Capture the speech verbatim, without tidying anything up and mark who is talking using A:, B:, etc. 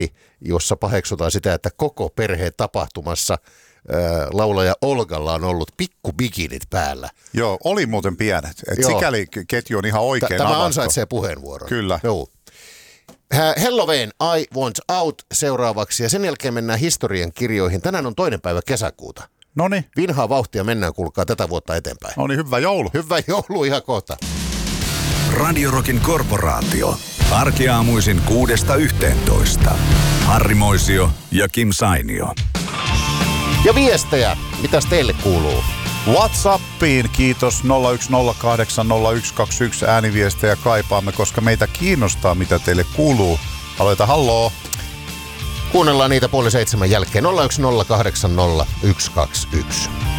A: jossa paheksutaan sitä, että koko perheen tapahtumassa ää, laulaja Olgalla on ollut pikkubikinit päällä.
B: Joo, oli muuten pienet. Et sikäli ketju on ihan oikein
A: Tämä
B: avattu.
A: ansaitsee puheenvuoron.
B: Kyllä.
A: Joo. Helloween I Want Out seuraavaksi ja sen jälkeen mennään historian kirjoihin. Tänään on toinen päivä kesäkuuta.
B: Noniin.
A: Vinhaa vauhtia mennään, kuulkaa tätä vuotta eteenpäin.
B: Noniin, hyvä joulu.
A: Hyvää joulua ihan kohta.
C: Radio Rockin korporaatio. Arkiaamuisin kuudesta yhteentoista. Harri Moisio ja Kim Sainio.
A: Ja viestejä, mitäs teille kuuluu?
B: WhatsAppiin kiitos nolla yksi nolla kahdeksan nolla yksi kaksi yksi ääniviestejä kaipaamme, koska meitä kiinnostaa, mitä teille kuuluu. Aloita halloo.
A: Kuunnellaan niitä puoli seitsemän jälkeen nolla yksi nolla kahdeksan nolla yksi kaksi yksi.